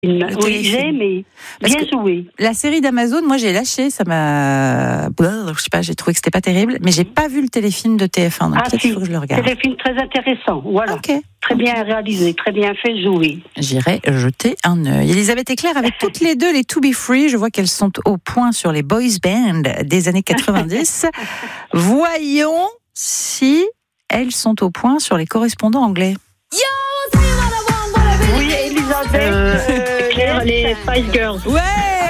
Oui, j'ai aimé. Bien joué. La série d'Amazon, moi j'ai lâché, ça m'a... Je sais pas, j'ai trouvé que c'était pas terrible, mais j'ai pas vu le téléfilm de TF1, donc peut-être qu'il faut que je le regarde. Téléfilm très intéressant, voilà. Okay. Très bien réalisé, très bien fait, joué. J'irai jeter un œil. Elisabeth et Claire, avec toutes les deux les To Be Free, je vois qu'elles sont au point sur les boys band des années 90. Voyons si elles sont au point sur les correspondants anglais. Oui, Elisabeth, Claire, les Spice Girls. Ouais.